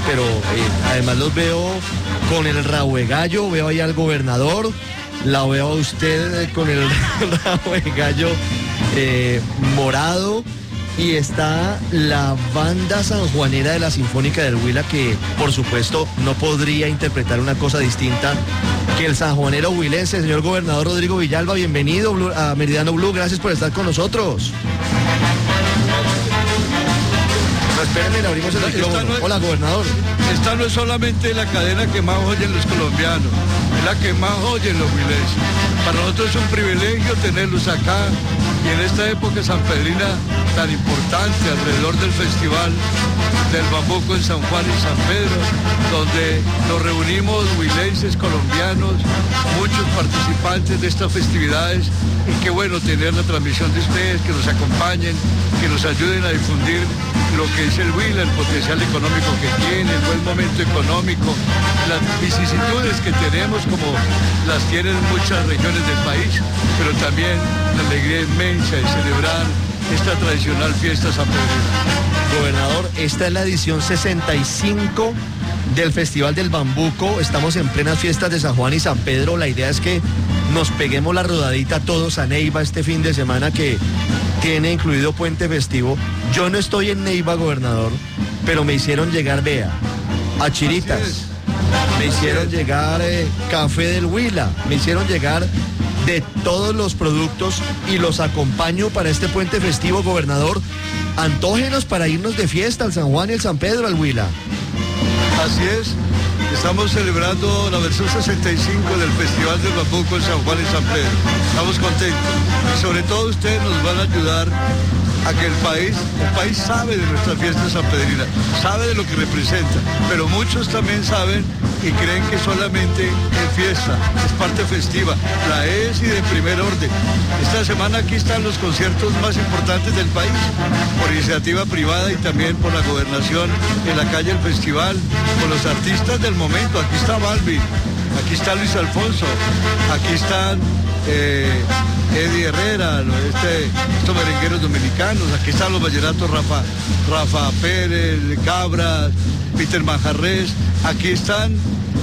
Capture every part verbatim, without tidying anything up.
pero eh, además los veo con el rabo de gallo, veo ahí al gobernador, la veo a usted con el rabo de gallo eh, morado, y está la banda sanjuanera de la Sinfónica del Huila, que por supuesto no podría interpretar una cosa distinta que el sanjuanero huilense. Señor gobernador Rodrigo Villalba, bienvenido a Meridiano Blue, gracias por estar con nosotros. No, espérenme, le abrimos el micrófono. No es, hola, gobernador. Esta no es solamente la cadena que más oyen los colombianos, es la que más oyen los huilenses. Para nosotros es un privilegio tenerlos acá, y en esta época sanpedrina tan importante alrededor del Festival del Bambuco en San Juan y San Pedro, donde nos reunimos huilenses, colombianos, muchos participantes de estas festividades, y qué bueno tener la transmisión de ustedes, que nos acompañen, que nos ayuden a difundir lo que es el Huila, el potencial económico que tiene, el buen momento económico, las vicisitudes que tenemos como las tienen muchas regiones del país, pero también la alegría inmensa de celebrar esta tradicional fiesta sanpedrina. Gobernador, esta es la edición sesenta y cinco del Festival del Bambuco. Estamos en plenas fiestas de San Juan y San Pedro. La idea es que nos peguemos la rodadita todos a Neiva este fin de semana, que tiene incluido puente festivo. Yo no estoy en Neiva, gobernador, pero me hicieron llegar, vea, a Chiritas, me hicieron llegar eh, café del Huila, me hicieron llegar de todos los productos, y los acompaño para este puente festivo, gobernador. Antógenos para irnos de fiesta al San Juan y el San Pedro, al Huila. Así es, estamos celebrando la versión sesenta y cinco del Festival del Bambuco en San Juan y San Pedro. Estamos contentos, y sobre todo ustedes nos van a ayudar a que el país, el país sabe de nuestra fiesta sanpedrina, sabe de lo que representa, pero muchos también saben y creen que solamente es fiesta, es parte festiva, la es y de primer orden. Esta semana aquí están los conciertos más importantes del país, por iniciativa privada y también por la gobernación, en la calle del festival, con los artistas del momento. Aquí está Balvin, aquí está Luis Alfonso, aquí están eh, Eddie Herrera, este, estos merengueros dominicanos, aquí están los vallenatos Rafa, Rafa Pérez, Cabras, Peter Manjarres, aquí están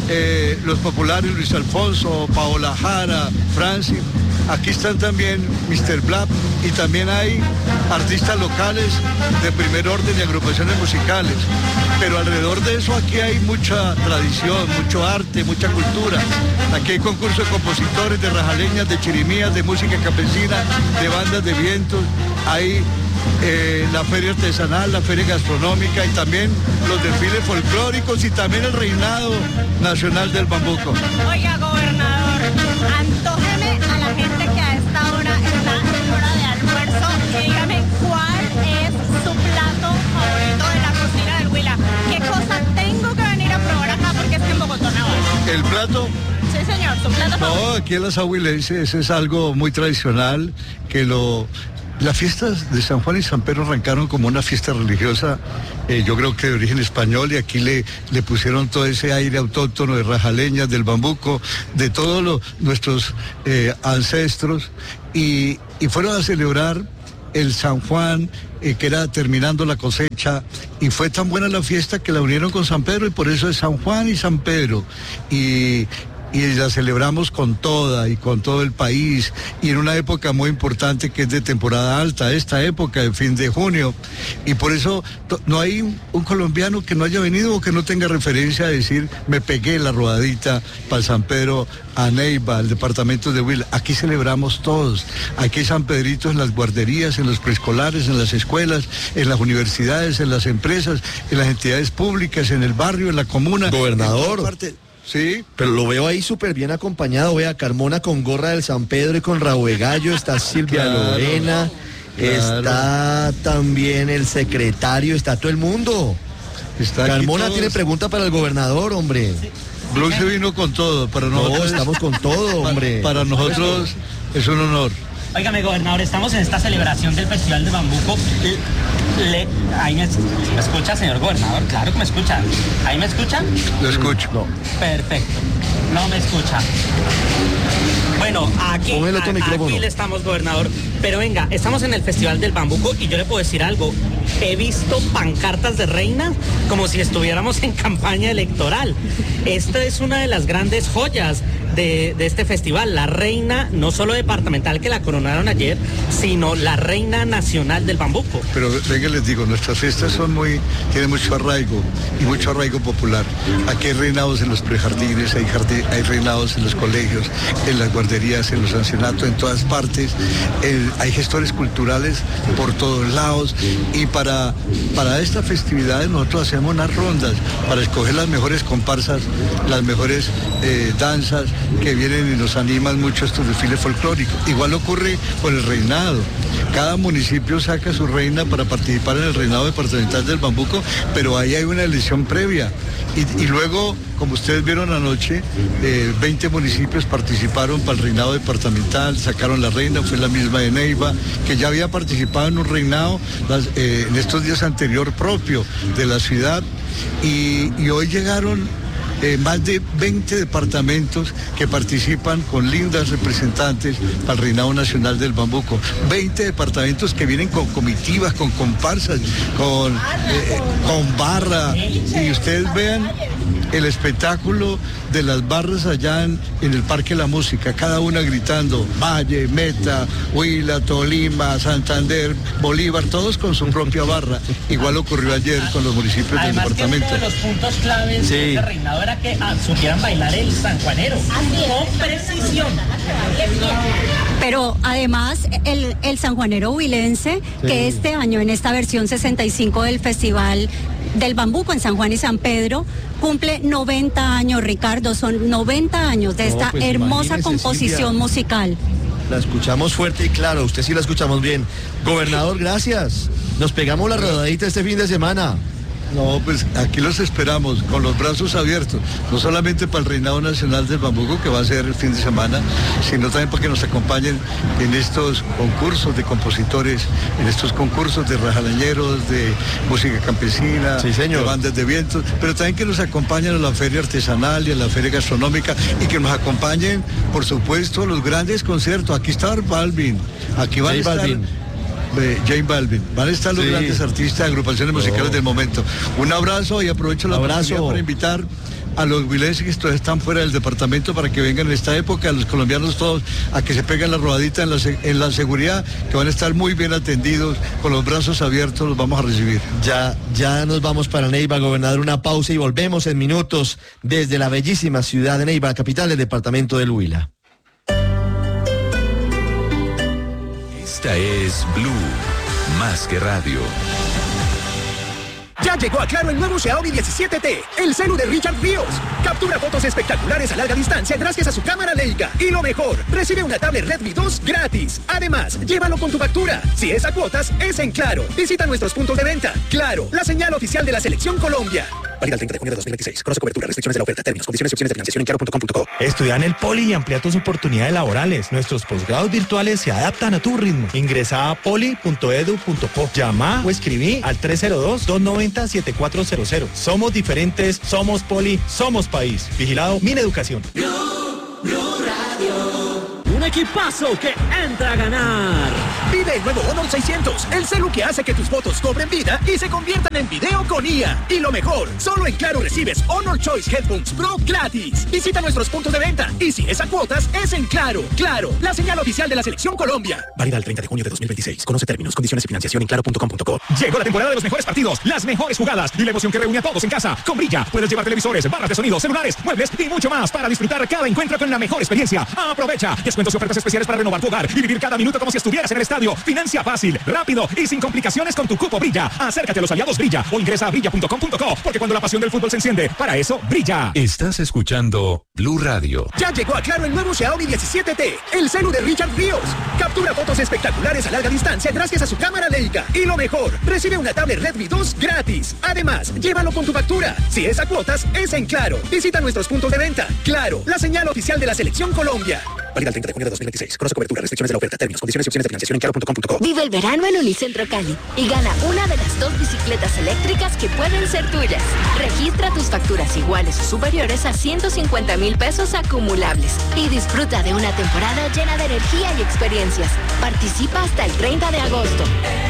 eh, los populares Luis Alfonso, Paola Jara, Francis, aquí están también mister Black, y también hay artistas locales de primer orden y agrupaciones musicales. Pero alrededor de eso aquí hay mucha tradición, mucho arte, mucha cultura. Aquí hay concursos de compositores, de rajaleñas, de chirimías, de música campesina, de bandas de vientos. Hay eh, la feria artesanal, la feria gastronómica, y también los desfiles folclóricos, y también el reinado nacional del bambuco. Oiga, gobernador, antójeme a la gente que a esta hora está en hora de almuerzo, y dígame cuál es su plato favorito de la cocina del Huila. ¿Qué cosa tengo que venir a probar acá? Porque es que en Bogotá no va. ¿El plato? Sí, señor, su plato favorito. No, aquí en las ahuilenses es algo muy tradicional, que lo... Las fiestas de San Juan y San Pedro arrancaron como una fiesta religiosa, eh, yo creo que de origen español, y aquí le, le pusieron todo ese aire autóctono de rajaleñas, del bambuco, de todos los, nuestros eh, ancestros, y, y fueron a celebrar el San Juan, eh, que era terminando la cosecha, y fue tan buena la fiesta que la unieron con San Pedro, y por eso es San Juan y San Pedro, y... y la celebramos con toda y con todo el país, y en una época muy importante que es de temporada alta, esta época de fin de junio, y por eso no hay un, un colombiano que no haya venido o que no tenga referencia a decir me pegué la rodadita para San Pedro, a Neiva, al departamento de Huila. Aquí celebramos todos, aquí hay San Pedritos en las guarderías, en los preescolares, en las escuelas, en las universidades, en las empresas, en las entidades públicas, en el barrio, en la comuna. Gobernador. Sí. Pero lo veo ahí súper bien acompañado. Vea, Carmona con gorra del San Pedro y con rabo de gallo. Está Silvia claro, Lorena. Claro. Está también el secretario. Está todo el mundo. Está Carmona tiene pregunta para el gobernador, hombre. Sí. Blue se vino con todo. Para nosotros, no, estamos con todo, hombre. Para, para nosotros es un honor. Óigame, gobernador, estamos en esta celebración del Festival de Bambuco. Le, ahí me, ¿me escucha, señor gobernador? Claro que me escucha. ¿Ahí me escucha? Lo escucho. No. Perfecto. No me escucha. Bueno, aquí, a, aquí le estamos, gobernador. Pero venga, estamos en el Festival del Bambuco y yo le puedo decir algo. He visto pancartas de reina como si estuviéramos en campaña electoral. Esta es una de las grandes joyas de, de este festival. La reina, no solo departamental que la coronaron ayer, sino la reina nacional del Bambuco. Pero venga, les digo, nuestras fiestas son muy, tienen mucho arraigo y mucho arraigo popular. Aquí hay reinados en los prejardines, hay, jardín, hay reinados en los colegios, en las guarderías, en los ancianatos, en todas partes. El, hay gestores culturales por todos lados y para, para esta festividad nosotros hacemos unas rondas para escoger las mejores comparsas, las mejores eh, danzas que vienen y nos animan mucho estos desfiles folclóricos. Igual ocurre con el reinado. Cada municipio saca su reina para participar en el reinado departamental del Bambuco, pero ahí hay una elección previa. Y, y luego, como ustedes vieron anoche, eh, veinte municipios participaron para el reinado departamental, sacaron la reina, fue la misma de Neiva, que ya había participado en un reinado las, eh, en estos días anterior propio de la ciudad, y, y hoy llegaron Eh, más de veinte departamentos que participan con lindas representantes para el reinado nacional del Bambuco. veinte departamentos que vienen con comitivas, con comparsas, con, eh, con barra. Y ustedes vean el espectáculo de las barras allá en, en el Parque de la Música, cada una gritando Valle, Meta, Huila, Tolima, Santander, Bolívar, todos con su propia barra. Igual ocurrió ayer con los municipios Además, del departamento. Que uno de los puntos claves sí. de este reinado era que ah, supieran bailar el sanjuanero con precisión. Pero además el, el sanjuanero huilense, sí. que este año en esta versión sesenta y cinco del Festival del Bambuco en San Juan y San Pedro cumple noventa años, Ricardo, son noventa años de esta no, pues hermosa composición Silvia. musical. La escuchamos fuerte y claro, usted sí la escuchamos bien. Gobernador, gracias. Nos pegamos la rodadita este fin de semana. No, pues aquí los esperamos con los brazos abiertos, no solamente para el Reinado Nacional del Bambuco, que va a ser el fin de semana, sino también para que nos acompañen en estos concursos de compositores, en estos concursos de rajalañeros, de música campesina, sí, señor. de bandas de vientos, pero también que nos acompañen a la feria artesanal y a la feria gastronómica y que nos acompañen, por supuesto, a los grandes conciertos. Aquí está Balvin, aquí van a estar... Balvin. J Balvin, van a estar los sí. grandes artistas, agrupaciones musicales oh. del momento. Un abrazo y aprovecho la oportunidad para invitar a los huilenses que todavía están fuera del departamento para que vengan en esta época, a los colombianos todos, a que se peguen la rodadita en la, en la seguridad, que van a estar muy bien atendidos, con los brazos abiertos los vamos a recibir. Ya, ya nos vamos para Neiva, gobernador, una pausa y volvemos en minutos desde la bellísima ciudad de Neiva, capital del departamento del Huila. Esta es Blue, más que radio. Ya llegó a Claro el nuevo Xiaomi diecisiete T, el celu de Richard Ríos. Captura fotos espectaculares a larga distancia gracias a su cámara Leica. Y lo mejor, recibe una tablet Redmi dos gratis. Además, llévalo con tu factura. Si es a cuotas, es en Claro. Visita nuestros puntos de venta. Claro, la señal oficial de la Selección Colombia. Válida el treinta de junio de dos mil veintiséis. Conoce cobertura, restricciones de la oferta, términos, condiciones y opciones de financiación en claro punto com punto co. Estudia en el Poli y amplía tus oportunidades laborales. Nuestros posgrados virtuales se adaptan a tu ritmo. Ingresa a poli punto edu punto co. Llama o escribí al tres cero dos, dos nueve cero, siete cuatro cero cero. Somos diferentes, somos Poli, somos país. Vigilado Mineducación. Blue, Blue Radio. Un equipazo que entra a ganar. Vive el nuevo Honor seiscientos, el celu que hace que tus fotos cobren vida y se conviertan en video con I A. Y lo mejor, solo en Claro recibes Honor Choice Headphones Pro gratis. Visita nuestros puntos de venta y si es a cuotas, es en Claro. Claro, la señal oficial de la Selección Colombia. Válida el treinta de junio de dos mil veintiséis. Conoce términos, condiciones y financiación en claro punto com punto co. Llegó la temporada de los mejores partidos, las mejores jugadas y la emoción que reúne a todos en casa. Con Brilla puedes llevar televisores, barras de sonido, celulares, muebles y mucho más para disfrutar cada encuentro con la mejor experiencia. Aprovecha descuentos y ofertas especiales para renovar tu hogar y vivir cada minuto como si estuvieras en el estadio. Financia fácil, rápido y sin complicaciones con tu cupo Brilla. Acércate a los aliados Brilla o ingresa a brilla punto com punto co, porque cuando la pasión del fútbol se enciende, para eso brilla. Estás escuchando Blue Radio. Ya llegó a Claro el nuevo Xiaomi diecisiete T, el celu de Richard Ríos. Captura fotos espectaculares a larga distancia gracias a su cámara Leica. Y lo mejor, recibe una tablet Redmi dos gratis. Además, llévalo con tu factura. Si es a cuotas, es en Claro. Visita nuestros puntos de venta. Claro, la señal oficial de la Selección Colombia. Válida el treinta de junio de dos mil veintiséis. Conoce cobertura, restricciones de la oferta, términos, condiciones y opciones de financiación en claro punto com punto co. Vive el verano en Unicentro Cali y gana una de las dos bicicletas eléctricas que pueden ser tuyas. Registra tus facturas iguales o superiores a ciento cincuenta mil pesos acumulables y disfruta de una temporada llena de energía y experiencias. Participa hasta el treinta de agosto.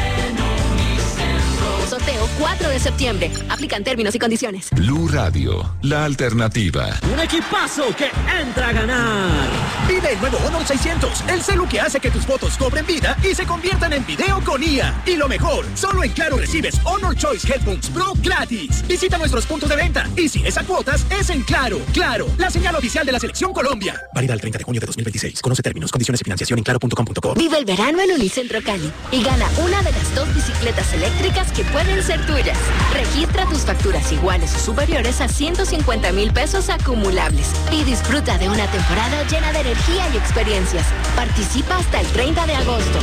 Sorteo cuatro de septiembre. Aplican términos y condiciones. Blue Radio, la alternativa. Un equipazo que entra a ganar. Vive el nuevo Honor seiscientos, el celu que hace que tus fotos cobren vida y se conviertan en video con I A. Y lo mejor, solo en Claro recibes Honor Choice Headphones Pro gratis. Visita nuestros puntos de venta y si es a cuotas, es en Claro. Claro, la señal oficial de la Selección Colombia. Válida el treinta de junio de dos mil veintiséis. Conoce términos, condiciones y financiación en claro punto com punto co. Vive el verano en Unicentro Cali y gana una de las dos bicicletas eléctricas que pueden ser tuyas. Registra tus facturas iguales o superiores a ciento cincuenta mil pesos acumulables y disfruta de una temporada llena de energía y experiencias. Participa hasta el treinta de agosto.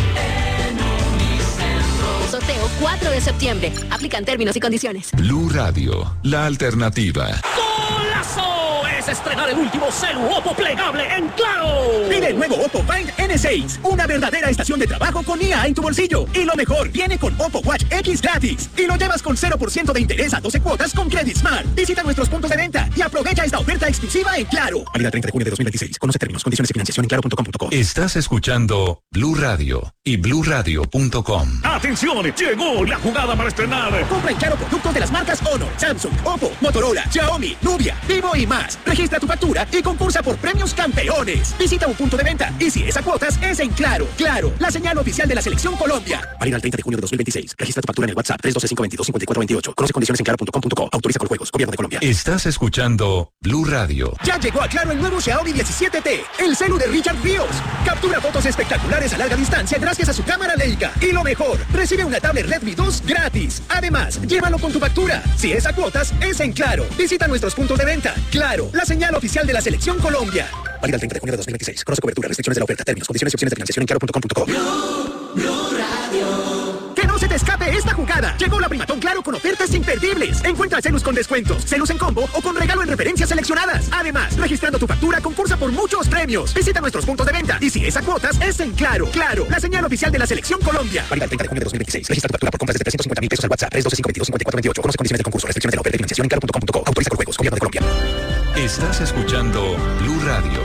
Sorteo cuatro de septiembre. Aplican términos y condiciones. Blue Radio, la alternativa. ¡Golazo! Es estrenar el último celu Oppo plegable en Claro. Pide el nuevo Oppo Find N seis, una verdadera estación de trabajo con I A en tu bolsillo. Y lo mejor, viene con Oppo Watch X gratis. Y lo llevas con cero por ciento de interés a doce cuotas con Credit Smart. Visita nuestros puntos de venta y aprovecha esta oferta exclusiva en Claro. Válida treinta de junio de dos mil veintiséis. Conoce términos, condiciones y financiación en claro punto com punto co. Estás escuchando Blue Radio y blue radio punto com. ¡Atención! Llegó la jugada para estrenar. Compra en Claro productos de las marcas Honor, Samsung, Oppo, Motorola, Xiaomi, Nubia, Vivo y más. Registra tu factura y concursa por premios campeones. Visita un punto de venta y si es a cuotas, es en Claro. Claro, la señal oficial de la Selección Colombia. Válida el treinta de junio de dos mil veintiséis. Registra tu factura en el WhatsApp tres uno dos cinco dos dos cinco cuatro dos ocho. Conoce condiciones en claro punto com punto co. Autoriza con juegos. Gobierno de Colombia. Estás escuchando Blue Radio. Ya llegó a Claro el nuevo Xiaomi diecisiete T, el celu de Richard Ríos. Captura fotos espectaculares a larga distancia gracias a su cámara Leica. Y lo mejor, recibe una tablet Redmi dos gratis. Además, llévalo con tu factura. Si es a cuotas, es en Claro. Visita nuestros puntos de venta. Claro, la señal oficial de la Selección Colombia. Válida el treinta de junio de dos mil veintiséis. Conoce cobertura, restricciones de la oferta, términos, condiciones y opciones de financiación en claro punto com punto co. Blue, Blue Radio. ¡Que no se te escape esta jugada! Llegó la Primatón Claro con ofertas imperdibles. Encuentra celus con descuentos, celus en combo o con regalo en referencias seleccionadas. Además, registrando tu factura, concursa por muchos premios. Visita nuestros puntos de venta y si es a cuotas, es en Claro. Claro, la señal oficial de la Selección Colombia. Válida el treinta de junio de dos mil veintiséis. Registra tu factura por compras de trescientos cincuenta mil pesos al WhatsApp tres uno dos cinco dos dos cinco cuatro dos ocho. Conoce condiciones de concurso, restricciones de la oferta y financiación en claro punto com punto co. Autoriza con juegos. Gobierno de Colombia. Estás escuchando Blue Radio.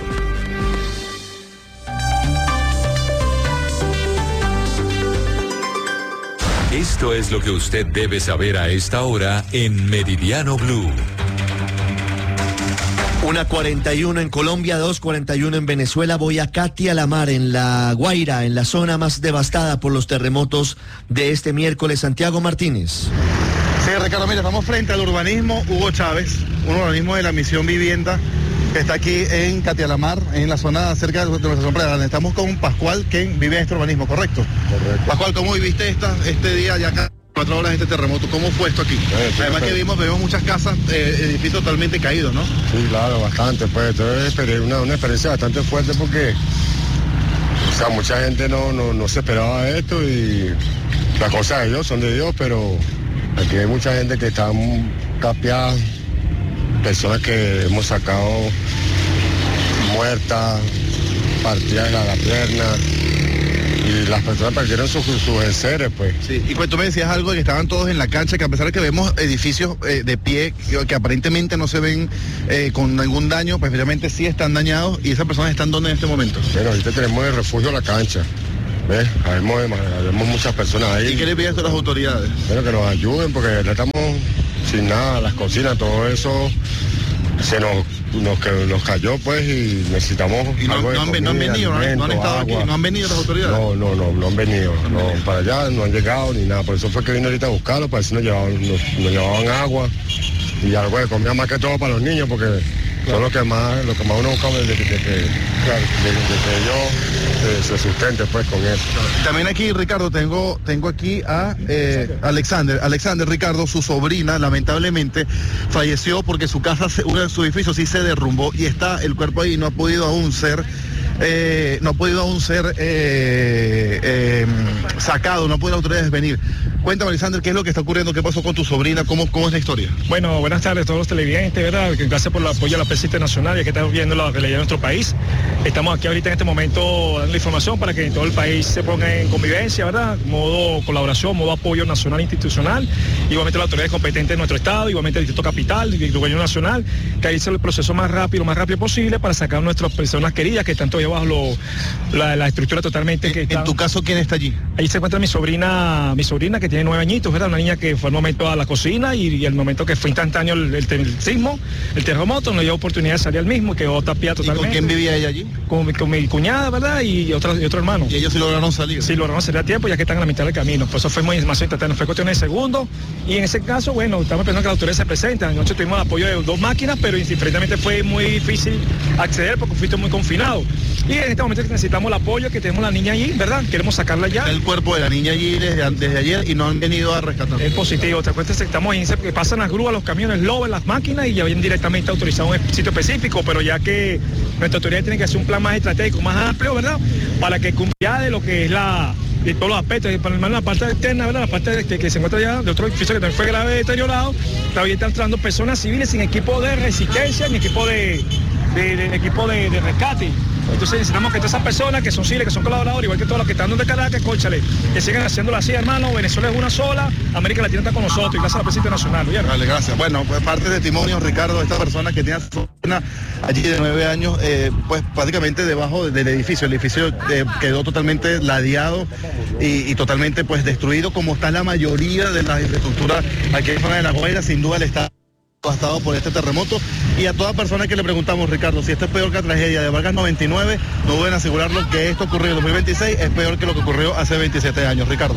Esto es lo que usted debe saber a esta hora en Meridiano Blue. una cuarenta y uno en Colombia, dos cuarenta y uno en Venezuela. Voy a Catia la Mar, en La Guaira, en la zona más devastada por los terremotos de este miércoles. Santiago Martínez. Sí, Ricardo, mira, estamos frente al urbanismo Hugo Chávez, un urbanismo de la Misión Vivienda, que está aquí en Catia la Mar, en la zona cerca de nuestra estación Playa. Estamos con Pascual, que vive en este urbanismo, ¿correcto? Correcto. Pascual, ¿cómo viviste esta, este día ya acá? Cuatro horas de este terremoto, ¿cómo fue esto aquí? Sí, sí, además que vimos, vemos muchas casas, eh, edificios totalmente caídos, ¿no? Sí, claro, bastante, pues esto es una, una experiencia bastante fuerte porque, o sea, mucha gente no, no, no se esperaba esto y las cosas de Dios son de Dios, pero aquí hay mucha gente que está capeada, personas que hemos sacado muertas, partidas a la pierna. Y las personas perdieron sus, sus enseres, pues. Sí, y cuando tú me decías algo de que estaban todos en la cancha, que a pesar de que vemos edificios eh, de pie, que, que aparentemente no se ven eh, con algún daño, pues realmente sí están dañados, y esas personas están donde en este momento. Bueno, ahorita tenemos el refugio la cancha, ¿ves? Habemos, habemos muchas personas ahí. ¿Y qué le pides a las autoridades? Bueno, que nos ayuden, porque no estamos sin nada, las cocinas, todo eso se nos, nos, que nos cayó, pues, y necesitamos ¿Y no, algo de no, han, comida, no han venido, alimento, no han estado agua. aquí, no han venido las autoridades? No, no, no, no han venido, no, no para allá no han llegado ni nada, por eso fue que vine ahorita a buscarlo, para ver si nos llevaban, nos, nos llevaban agua y algo de comida, más que todo para los niños, porque claro, son los que más, lo que más uno busca de, de, de, de, claro, de, de, de que ellos eh, se sustenten, pues, con eso. También aquí, Ricardo, tengo, tengo aquí a eh, Alexander. Alexander, Ricardo, su sobrina, lamentablemente, falleció porque su casa, uno de sus edificios sí se derrumbó y está el cuerpo ahí, no ha podido aún ser Eh, no ha podido aún ser eh, eh, sacado, no ha podido las autoridades venir. Cuéntame, Alexander, ¿qué es lo que está ocurriendo? ¿Qué pasó con tu sobrina? ¿Cómo, cómo es la historia? Bueno, buenas tardes a todos los televidentes, ¿verdad? Gracias por el apoyo a la prensa internacional, ya que estamos viendo la realidad de nuestro país. Estamos aquí ahorita en este momento dando la información para que en todo el país se ponga en convivencia, ¿verdad? Modo colaboración, modo apoyo nacional e institucional. Igualmente las autoridades competentes de nuestro estado, igualmente el Distrito Capital, el Gobierno Nacional, que ahí sea el proceso más rápido, lo más rápido posible para sacar a nuestras personas queridas que están todavía bajo lo, la, la estructura totalmente que ¿En, está... ¿En tu caso quién está allí? Ahí se encuentra mi sobrina, mi sobrina que tiene nueve añitos, ¿verdad? Una niña que fue al momento a la cocina y, y el momento que fue instantáneo el, el, el sismo, el terremoto, no dio oportunidad de salir al mismo, quedó tapiada totalmente. ¿Y con quién vivía ella allí? Con, mi, con mi cuñada, ¿verdad? Y, otra, y otro hermano. ¿Y ellos sí lograron salir? Sí, lograron salir a tiempo, ya que están a la mitad del camino. Por eso fue muy más instantáneo, fue cuestión de segundos. Y en ese caso, bueno, estamos esperando que las autoridades se presenten. Anoche tuvimos el apoyo de dos máquinas, pero indiferentemente fue muy difícil acceder porque fuiste muy confinado. Y en este momento necesitamos el apoyo, que tenemos la niña allí, ¿verdad? Queremos sacarla ya. El cuerpo de la niña allí desde, desde ayer y no han venido a rescatar. Es positivo, te cuento que estamos en que pasan las grúas, los camiones, lobos, las máquinas y ya vienen directamente autorizados en un sitio específico, pero ya que nuestra autoridad tiene que hacer un plan más estratégico, más amplio, ¿verdad? Para que cumpla de lo que es la de todos los aspectos, para la parte externa, ¿verdad? La parte de, que, que se encuentra ya de otro edificio que también fue grave deteriorado, todavía están entrando personas civiles sin equipo de resistencia ni equipo de, de, de, de equipo de, de rescate. Entonces necesitamos que todas esas personas que son civiles, que son colaboradores, igual que todos los que están de Caracas, cónchale, que sigan haciéndolo así, hermano. Venezuela es una sola, América Latina está con nosotros y gracias a la prensa internacional. ¿Bien? Vale, gracias. Bueno, pues parte de testimonio, Ricardo, esta persona que tiene a su sobrina allí de nueve años, eh, pues prácticamente debajo del edificio. El edificio eh, quedó totalmente ladeado y, y totalmente pues destruido, como está la mayoría de las infraestructuras aquí en zona de La Guaira. Sin duda el Estado devastado por este terremoto, y a toda persona que le preguntamos, Ricardo, si esto es peor que la tragedia de Vargas noventa y nueve, no deben asegurarlo que esto ocurrió en dos mil veintiséis es peor que lo que ocurrió hace veintisiete años. Ricardo.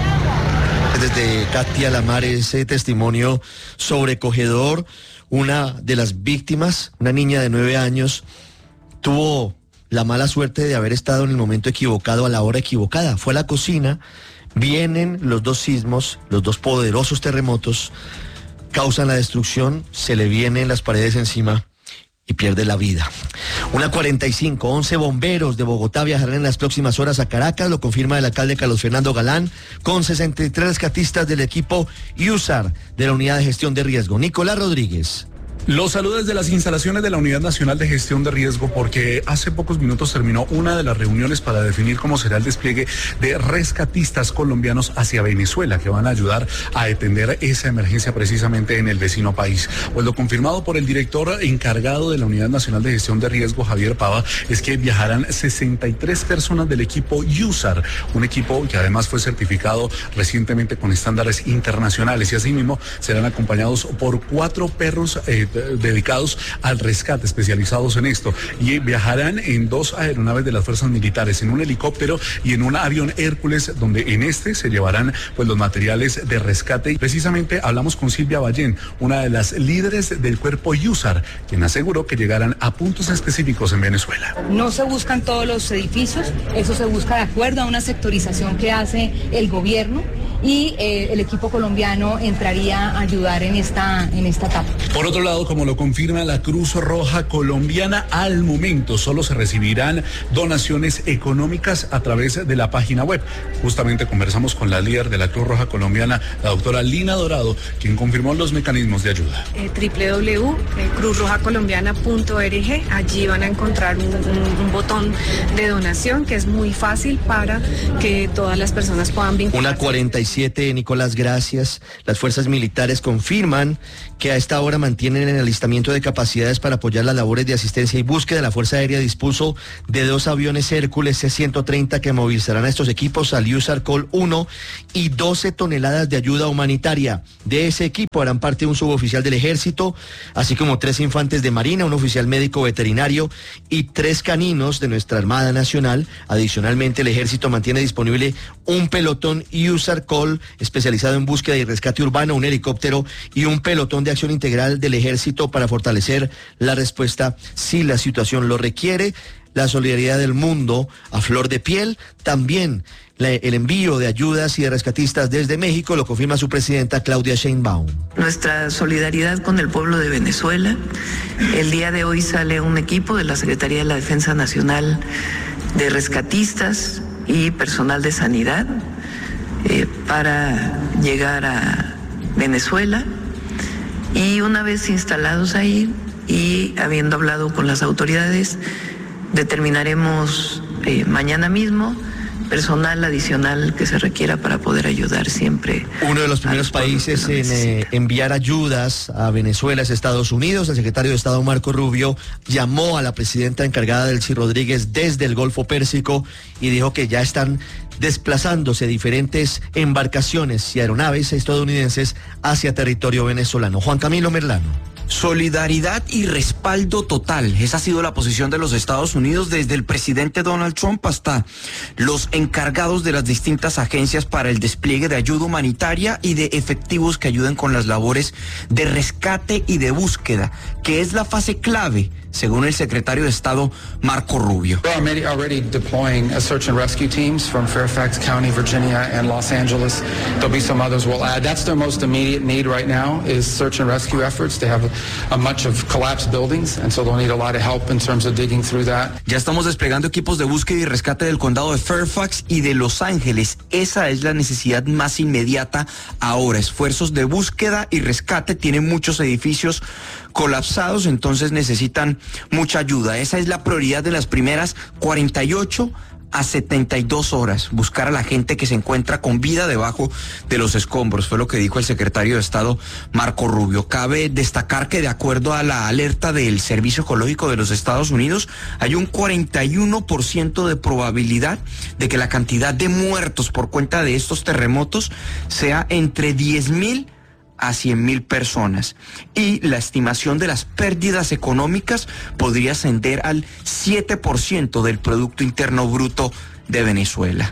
Desde Katia Lamar, ese testimonio sobrecogedor. Una de las víctimas, una niña de nueve años, tuvo la mala suerte de haber estado en el momento equivocado a la hora equivocada. Fue a la cocina, vienen los dos sismos, los dos poderosos terremotos, causan la destrucción, se le vienen las paredes encima y pierde la vida. Una cuarenta y cinco, once bomberos de Bogotá viajarán en las próximas horas a Caracas, lo confirma el alcalde Carlos Fernando Galán, con sesenta y tres rescatistas del equipo I U S A R de la Unidad de Gestión de Riesgo. Nicolás Rodríguez. Los saludos desde las instalaciones de la Unidad Nacional de Gestión de Riesgo, porque hace pocos minutos terminó una de las reuniones para definir cómo será el despliegue de rescatistas colombianos hacia Venezuela, que van a ayudar a atender esa emergencia precisamente en el vecino país. Pues lo confirmado por el director encargado de la Unidad Nacional de Gestión de Riesgo, Javier Pava, es que viajarán sesenta y tres personas del equipo I U S A R, un equipo que además fue certificado recientemente con estándares internacionales, y asimismo serán acompañados por cuatro perros eh, dedicados al rescate, especializados en esto, y viajarán en dos aeronaves de las fuerzas militares, en un helicóptero y en un avión Hércules, donde en este se llevarán pues los materiales de rescate. Y precisamente hablamos con Silvia Ballén, una de las líderes del cuerpo I U S A R, quien aseguró que llegarán a puntos específicos en Venezuela. No se buscan todos los edificios, eso se busca de acuerdo a una sectorización que hace el gobierno, y eh, el equipo colombiano entraría a ayudar en esta, en esta etapa. Por otro lado, como lo confirma la Cruz Roja Colombiana, al momento solo se recibirán donaciones económicas a través de la página web. Justamente conversamos con la líder de la Cruz Roja Colombiana, la doctora Lina Dorado, quien confirmó los mecanismos de ayuda. Eh, doble u doble u doble u punto cruz roja colombiana punto org, allí van a encontrar un, un, un botón de donación que es muy fácil para que todas las personas puedan vincularse. Una cuarenta y siete, Nicolás, gracias. Las fuerzas militares confirman que a esta hora mantienen el alistamiento de capacidades para apoyar las labores de asistencia y búsqueda. La Fuerza Aérea dispuso de dos aviones Hércules C ciento treinta que movilizarán a estos equipos al I U S A R Col uno y doce toneladas de ayuda humanitaria. De ese equipo harán parte un suboficial del Ejército, así como tres infantes de Marina, un oficial médico veterinario y tres caninos de nuestra Armada Nacional. Adicionalmente, el Ejército mantiene disponible un pelotón I U S A R Col especializado en búsqueda y rescate urbano, un helicóptero y un pelotón de acción integral del Ejército para fortalecer la respuesta si la situación lo requiere. La solidaridad del mundo a flor de piel. También la, el envío de ayudas y de rescatistas desde México, lo confirma su presidenta Claudia Sheinbaum. Nuestra solidaridad con el pueblo de Venezuela. El día de hoy sale un equipo de la Secretaría de la Defensa Nacional de rescatistas y personal de sanidad eh, para llegar a Venezuela. Y una vez instalados ahí y habiendo hablado con las autoridades, determinaremos eh, mañana mismo personal adicional que se requiera para poder ayudar siempre. Uno de los primeros países en eh, enviar ayudas a Venezuela es Estados Unidos. El secretario de Estado Marco Rubio llamó a la presidenta encargada Delcy Rodríguez desde el Golfo Pérsico y dijo que ya están desplazándose diferentes embarcaciones y aeronaves estadounidenses hacia territorio venezolano. Juan Camilo Merlano. Solidaridad y respaldo total. Esa ha sido la posición de los Estados Unidos desde el presidente Donald Trump hasta los encargados de las distintas agencias para el despliegue de ayuda humanitaria y de efectivos que ayuden con las labores de rescate y de búsqueda, que es la fase clave, según el secretario de Estado Marco Rubio. We're already deploying a search and rescue teams from Fairfax County, Virginia, and Los Angeles. There'll be some others we'll add. That's their most immediate need right now is search and rescue efforts. They have a, a much of collapsed buildings, and so they'll need a lot of help in terms of digging through that. Ya estamos desplegando equipos de búsqueda y rescate del condado de Fairfax y de Los Ángeles. Esa es la necesidad más inmediata ahora. Esfuerzos de búsqueda y rescate. Tienen muchos edificios colapsados, entonces necesitan mucha ayuda. Esa es la prioridad de las primeras cuarenta y ocho a setenta y dos horas, buscar a la gente que se encuentra con vida debajo de los escombros, fue lo que dijo el secretario de Estado Marco Rubio. Cabe destacar que de acuerdo a la alerta del Servicio Geológico de los Estados Unidos, hay un cuarenta y uno por ciento de probabilidad de que la cantidad de muertos por cuenta de estos terremotos sea entre diez mil a cien mil personas, y la estimación de las pérdidas económicas podría ascender al siete por ciento del Producto Interno Bruto de Venezuela.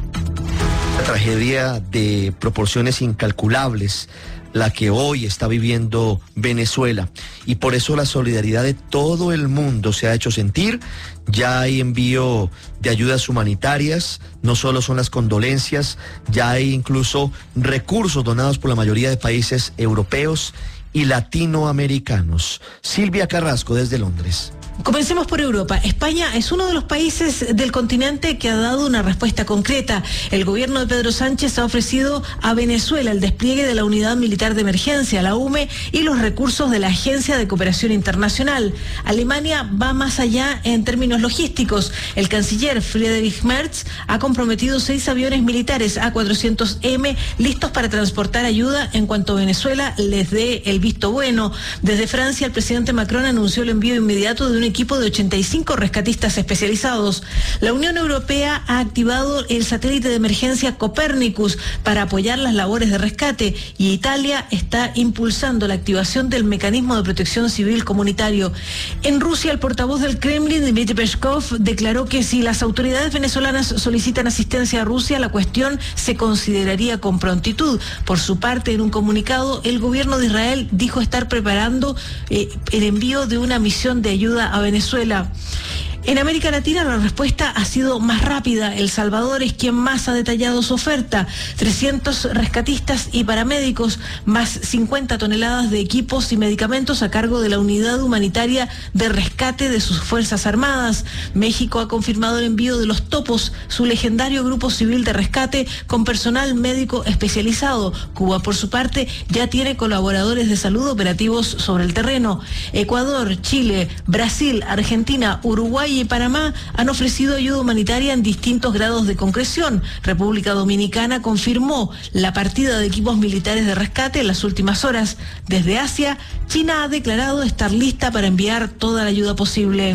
Una tragedia de proporciones incalculables la que hoy está viviendo Venezuela, y por eso la solidaridad de todo el mundo se ha hecho sentir. Ya hay envío de ayudas humanitarias, no solo son las condolencias, ya hay incluso recursos donados por la mayoría de países europeos y latinoamericanos. Silvia Carrasco desde Londres. Comencemos por Europa. España es uno de los países del continente que ha dado una respuesta concreta. El gobierno de Pedro Sánchez ha ofrecido a Venezuela el despliegue de la Unidad Militar de Emergencia, la U M E, y los recursos de la Agencia de Cooperación Internacional. Alemania va más allá en términos logísticos. El canciller Friedrich Merz ha comprometido seis aviones militares A cuatrocientos M listos para transportar ayuda en cuanto Venezuela les dé el visto bueno. Desde Francia, el presidente Macron anunció el envío inmediato de un equipo de ochenta y cinco rescatistas especializados. La Unión Europea ha activado el satélite de emergencia Copernicus para apoyar las labores de rescate, y Italia está impulsando la activación del mecanismo de protección civil comunitario. En Rusia, el portavoz del Kremlin, Dmitry Peskov, declaró que si las autoridades venezolanas solicitan asistencia a Rusia, la cuestión se consideraría con prontitud. Por su parte, en un comunicado, el gobierno de Israel dijo estar preparando eh, el envío de una misión de ayuda a Venezuela. En América Latina la respuesta ha sido más rápida. El Salvador es quien más ha detallado su oferta. trescientos rescatistas y paramédicos, más cincuenta toneladas de equipos y medicamentos a cargo de la Unidad Humanitaria de Rescate de sus Fuerzas Armadas. México ha confirmado el envío de los Topos, su legendario grupo civil de rescate con personal médico especializado. Cuba, por su parte, ya tiene colaboradores de salud operativos sobre el terreno. Ecuador, Chile, Brasil, Argentina, Uruguay y Panamá han ofrecido ayuda humanitaria en distintos grados de concreción. República Dominicana confirmó la partida de equipos militares de rescate en las últimas horas. Desde Asia, China ha declarado estar lista para enviar toda la ayuda posible.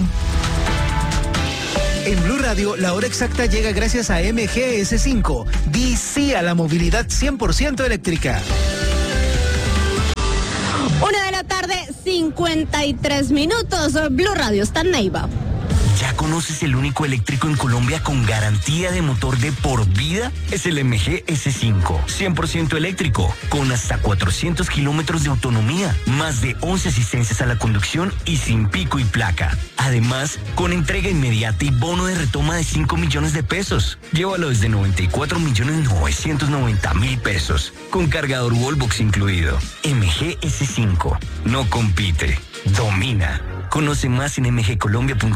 En Blue Radio, la hora exacta llega gracias a M G S cinco. Di sí a la movilidad cien por ciento eléctrica. Una de la tarde, cincuenta y tres minutos. Blue Radio está en Neiva. ¿Ya conoces el único eléctrico en Colombia con garantía de motor de por vida? Es el M G S cinco, cien por ciento eléctrico, con hasta cuatrocientos kilómetros de autonomía, más de once asistencias a la conducción y sin pico y placa. Además, con entrega inmediata y bono de retoma de cinco millones de pesos. Llévalo desde noventa y cuatro millones novecientos noventa mil pesos, con cargador Wallbox incluido. M G S cinco, no compite, domina. Conoce más en m g colombia punto com.